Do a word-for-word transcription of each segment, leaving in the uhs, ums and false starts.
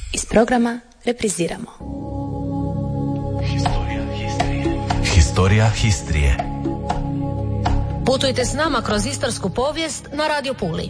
Iz programa repriziramo. Historija Histrije. Historija Histrije. Putujte s nama kroz istarsku povijest na Radio Puli.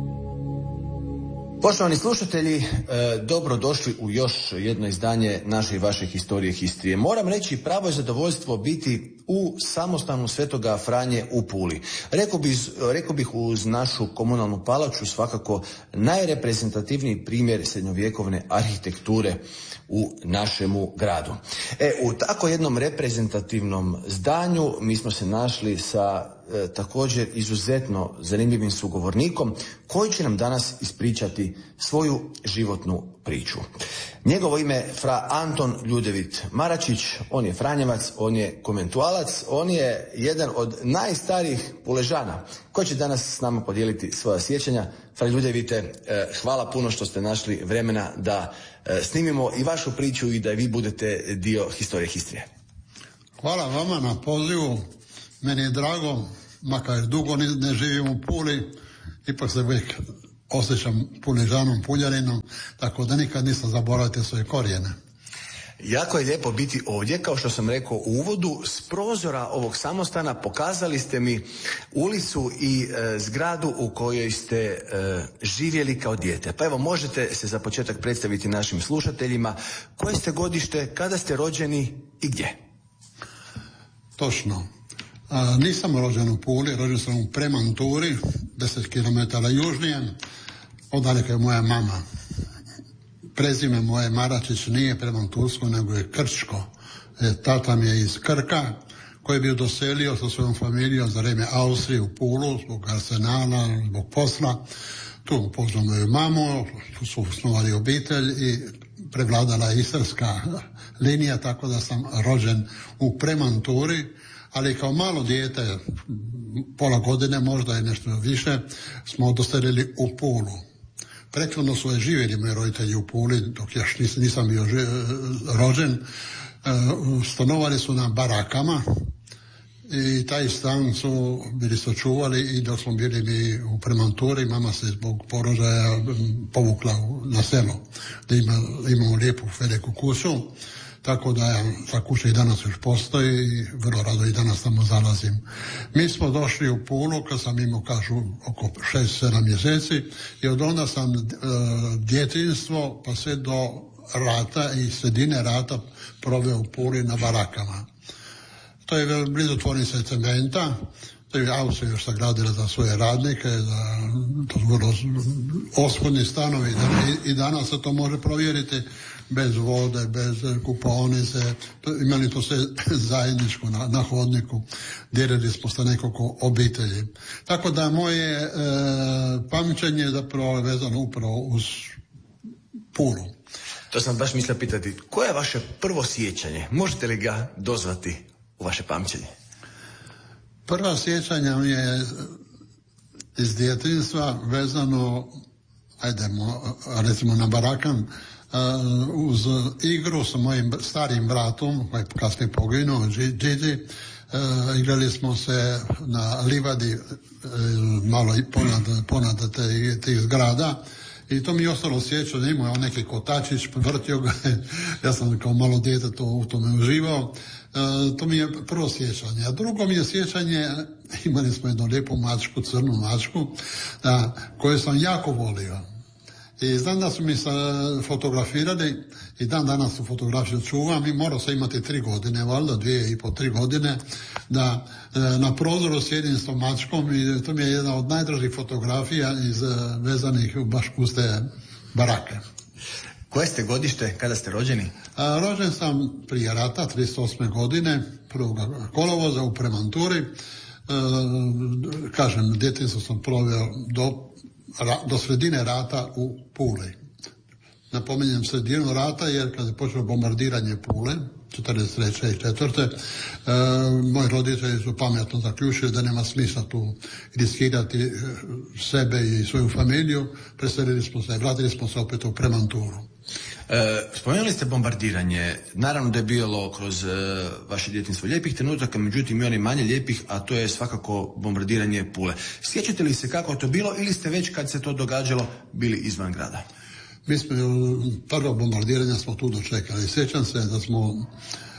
Poštovani slušatelji, e, dobro došli u još jedno izdanje naše i vaše Historije Histrije. Moram reći, pravo je zadovoljstvo biti u samostanu Svetoga Franje u Puli. Rekao bih, rekao bih uz našu komunalnu palaču svakako najreprezentativniji primjer srednjovjekovne arhitekture u našemu gradu. E, u tako jednom reprezentativnom zdanju mi smo se našli sa e, također izuzetno zanimljivim sugovornikom koji će nam danas ispričati svoju životnu priču. Njegovo ime je fra Anton Ljudevit Maračić, on je Franjevac, on je komentualac, on je jedan od najstarijih Puležana koji će danas s nama podijeliti svoja sjećanja. Fra Ljudevite, hvala puno što ste našli vremena da snimimo i vašu priču i da vi budete dio Historije Histrije. Hvala vama na pozivu, meni je drago, makar dugo ne, ne živim u Puli, ipak se uvijek osjećam Puležanom, Puljaninom, tako da nikad nisam zaboravio svoje korijene. Jako je lijepo biti ovdje, kao što sam rekao u uvodu. S prozora ovog samostana pokazali ste mi ulicu i e, zgradu u kojoj ste e, živjeli kao dijete. Pa evo, možete se za početak predstaviti našim slušateljima koje ste godište, kada ste rođeni i gdje? Točno. A, nisam rođen u Puli, rođen sam u Premanturi, deset kilometara južnije, odaleka je moja mama. Prezime moje Maračić nije Premantursko, nego je Krčko. E, tata mi je iz Krka, koji je bio doselio sa svojom familijom za vrijeme Austrije u Pulu, zbog arsenala, zbog posla. Tu upoznao moju mamu, tu su osnovali obitelj i prevladala je istarska linija, tako da sam rođen u Premanturi, ali kao malo dijete, pola godine, možda i nešto više, smo doselili u Pulu. Prethodno su je živjeli moji roditelji u Puli, dok još nis, nisam bio ži, rođen. E, stanovali su na barakama i taj stan su bili sačuvali i dok smo bili mi u Premanturi, mama se zbog porođaja povukla na selo, da ima, imamo lijepu veliku kuću. Tako da ta kuća i danas još postoji i vrlo rado i danas tamo zalazim. Mi smo došli u Pulu kad sam imao, kažu, oko šest sedam mjeseci i od onda sam e, djetinjstvo pa sve do rata i sredine rata proveo u Puli na barakama. To je blizu tvornice cementa, to je Austrija još sagradila za svoje radnike, za to su vrlo oskudni stanovi i, i danas se to može provjeriti. Bez vode, bez kupaonice, imali to sve zajedničko na, na hodniku, dijelili smo sa nekoliko obitelji. Tako da moje e, pamćenje je zapravo vezano upravo uz Pulu. To sam baš mislio pitati, koje je vaše prvo sjećanje? Možete li ga dozvati u vaše pamćenje? Prva sjećanja mi je iz djetinjstva vezano, ajdemo, recimo na Barakan, Uh, uz igru sa mojim starim bratom, koji je kasnije poginuo, Gigi, uh, igrali smo se na livadi uh, malo i ponad, ponad te, te zgrada i to mi je ostalo sjećanje, imao je neki kotačić, vrtio ga, ja sam kao malo dijete to, u tome uživao. Uh, to mi je prvo sjećanje. A drugo mi je sjećanje, imali smo jednu lijepu mačku, crnu mačku, uh, koju sam jako volio. I znam da su mi se fotografirali i dan danas tu fotografiju čuvam i morao sam imati tri godine, valjda dvije i po tri godine, da na prozoru sjedim s tom mačkom i to mi je jedna od najdražih fotografija iz vezanih baš uz te barake. Koje ste godište, kada ste rođeni? A, rođen sam prije rata, trideset osme godine, prvog kolovoza u Premanturi. E, kažem, djetinjstvo sam proveo do do sredine rata u Puli. Napominjem sredinu rata jer kad je počelo bombardiranje Pule, četrdeset treće i četvrte E, moji roditelji su pametno zaključili da nema smisla tu riskirati sebe i svoju familiju. Preselili smo se, vratili smo se opet u Premanturu. E, spomenuli ste bombardiranje. Naravno da je bilo kroz e, vaše djetinjstvo lijepih trenutaka, međutim i onih manje lijepih, a to je svakako bombardiranje Pule. Sjećate li se kako je to bilo ili ste već kad se to događalo bili izvan grada? Mi smo prvo bombardiranja smo tu dočekali. Sjećam se da smo uh,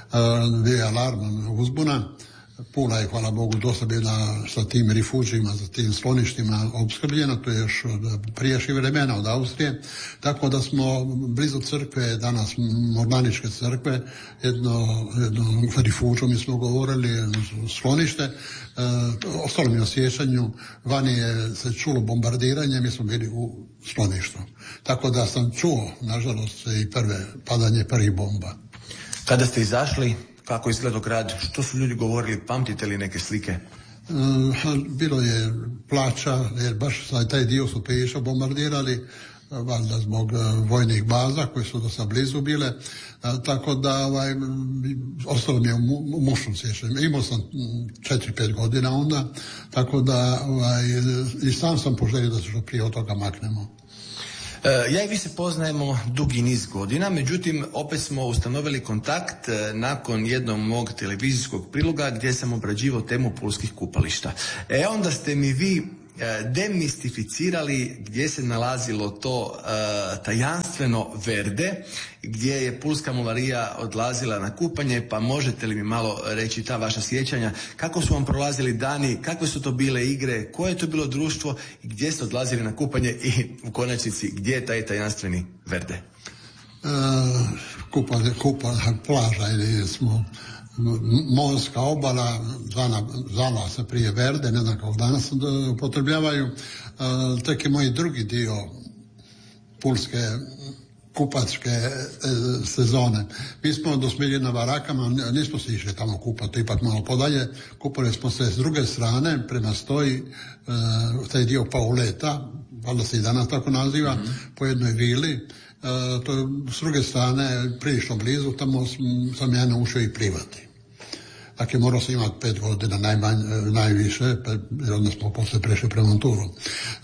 bio alarm uzbuna. Pula je, hvala Bogu, dosta bila sa tim rifuđima, sa tim skloništima opskrbljena, to je još od prijašnjih vremena od Austrije, tako da smo blizu crkve, danas Mornaničke crkve, jedno, jedno rifuđo mi smo govorili, sklonište, e, ostalo mi u sjećanju, vani je se čulo bombardiranje, mi smo bili u skloništu. Tako da sam čuo, nažalost, i prve padanje prvih bomba. Kada ste izašli, kako izgledao grad, što su ljudi govorili, pamtite li neke slike? E, bilo je plača, jer baš taj dio su piša bombardirali, valjda zbog vojnih baza koje su dosta blizu bile, a, tako da ovaj, ostalo mi je u mušnom sjećanju. Imao sam četiri pet godina onda, tako da ovaj, i sam sam poželio da se što prije od toga maknemo. Ja i vi se poznajemo dugi niz godina, međutim opet smo ustanovili kontakt nakon jednog mog televizijskog priloga gdje sam obrađivao temu pulskih kupališta. E onda ste mi vi demistificirali gdje se nalazilo to uh, tajanstveno Verde, gdje je pulska mularija odlazila na kupanje, pa možete li mi malo reći ta vaša sjećanja, kako su vam prolazili dani, kakve su to bile igre, koje je to bilo društvo i gdje ste odlazili na kupanje i u konačnici gdje je taj tajanstveni Verde? Uh, kupanje, kupanje, plaža ili smo morska obala, zvana, zvala se prije Verde, ne znam kako danas upotrebljavaju, uh, tek je moj drugi dio pulske kupačke e, sezone. Mi smo do Smiljena Barakama, nismo se išli tamo kupati, ipak malo podalje, kupali smo se s druge strane, prema stoji, e, taj dio Pauleta, valjda se i danas tako naziva, mm-hmm. po jednoj vili, e, to je s druge strane prilično blizu, tamo sam, sam ja naučio i plivati. Dakle, morao sam imati pet godina najmanje, najviše, jer onda smo poslije prešli prema Monturu. Uh,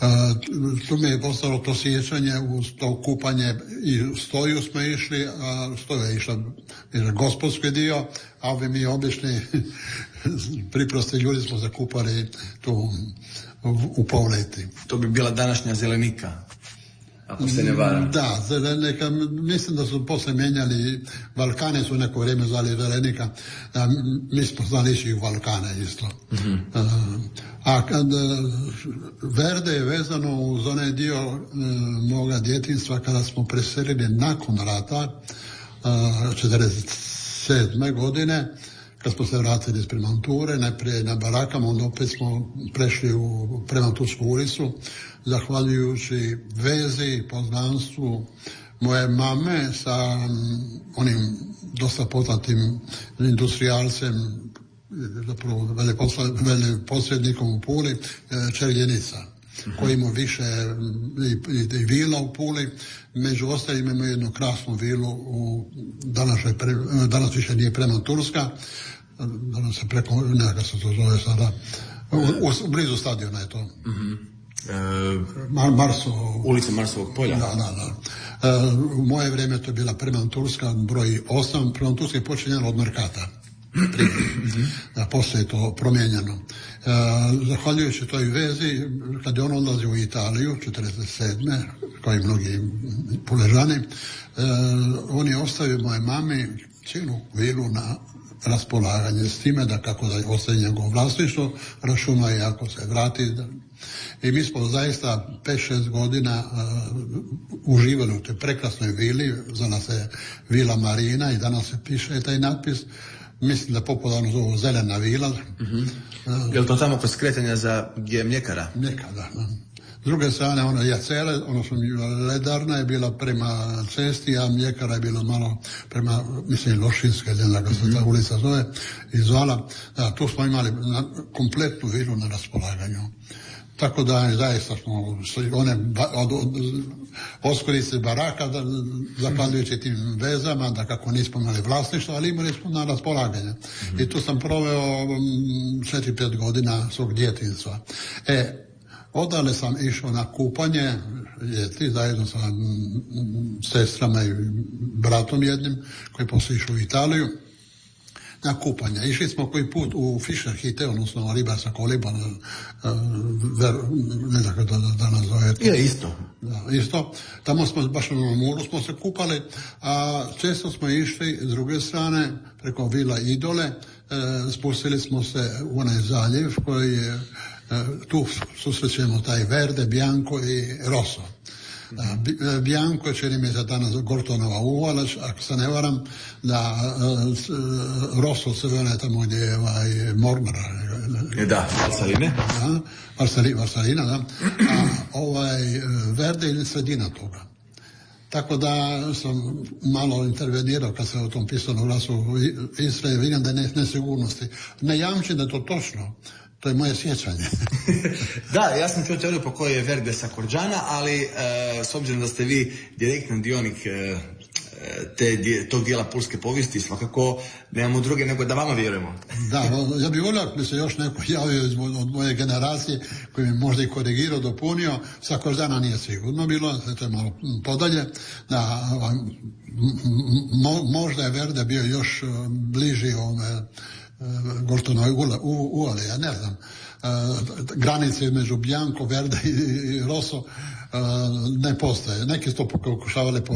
tu mi je postalo to sjećanje uz to kupanje i stoju smo išli, a stoju je išla gospodski dio, a ovi mi obični priprosti ljudi smo se kupali tu u, u Pauleti. To bi bila današnja Zelenika, ako se ne varam. Da, Zelenika, mislim da su poslije mijenjali, Balkane su neko vrijeme zvali Zelenika, a mi smo znali ići u Balkane isto. Mm-hmm. A, a kad Verde je vezano uz onaj dio uh, moga djetinjstva kada smo preselili nakon rata, uh, četrdeset sedme godine, kad smo se vratili iz Premanture, najprije na Barakama, onda opet smo prešli u Premantursku ulicu, zahvaljujući vezi i poznanstvu moje mame sa onim dosta poznatim industrijalcem, zapravo veleposrednikom u Puli, Čerljenica, uh-huh. koji ima više i, i, i vila u Puli. Među ostalim imamo jednu krasnu vilu u današnjoj, danas više nije Premanturska, danas se preko, ne kako se to zove sada, u, u, u blizu stadiona je to. Uh-huh. Mar, Marso, ulica Marsovog polja. Da, da, da. E, u moje vrijeme to je bila Premanturska, broj osam, Premanturska je počinjena od Merkata. Da, poslije je to promijenjeno. E, zahvaljujući toj vezi, kad je on odlazio u Italiju, četrdeset sedme, kao i mnogi Puležani, e, on je ostavio moje mami cijelu vilu na raspolaganje, s time da kako da ostaje njegovo vlasništvo, računa je ako se vrati. Da, i mi smo zaista pet šest godina uh, uživali u toj prekrasnoj vili, zvala se Vila Marina i danas se piše taj natpis. Mislim da popularno zovu Zelena vila. Mm-hmm. Uh, je li to tamo kod skretanja za gdje je mljekara? Mljekara, da. S druge strane, ono Jacele, ono što Ledarna je bila prema cesti, a mljekara je bila malo prema, mislim, Lošinska, jedna kako se ta ulica zove, i zvala. Da, tu smo imali na, kompletnu vilu na raspolaganju. Tako da zaista smo one od, od, oskorice baraka, da, zahvaljujući tim vezama, da kako nismo imali vlasništvo, ali imali smo na raspolaganje. Mm-hmm. I tu sam proveo četiri pet godina svog djetinjstva. E, odale sam išao na kupanje ljeti zajedno sa sestrama i bratom jednim koji poslije išao u Italiju. na kupanje. Išli smo koji put u Fischer Hite, odnosno ribarska koliba, ver, ne znam kako da, da nazove. Je isto. Da, isto. Tamo smo, baš na moru smo se kupali, a često smo išli s druge strane, preko Vila Idole, e, spustili smo se u onaj zaljev koji je, e, tu susrećemo taj Verde, Bianco i Rosso. Uh, Bianco je čini mi se danas Gortonova uvala, ako se ne varam, da uh, Rosso crvena je tamo gdje je ovaj, Mormara. Da, Valsaline. Da, Varsali, Varsalina, da. A ovaj Verde ili sredina toga. Tako da sam malo intervenirao kad se o tom pisanom glasu Istre, vidim da je nesigurnosti. Ne jamčim da je to točno. To je moje sjećanje. Da, ja sam čuo teoriju po kojoj je Verde sa Korđana, ali e, s obzirom da ste vi direktan dionik e, te, tog dijela pulske povijesti, svakako nemamo druge nego da vama vjerujemo. Da, ja bih volio ako bi se još neko javio od moje generacije koji mi možda i korigirao, dopunio. Sa Korđana nije sigurno bilo, to je malo podalje. Da, mo, možda je Verde bio još bliži ovome Gortonoj uvali, ja ne znam. Granice između Bianco, Verde i Rosso ne postoje. Neki su to pokušavali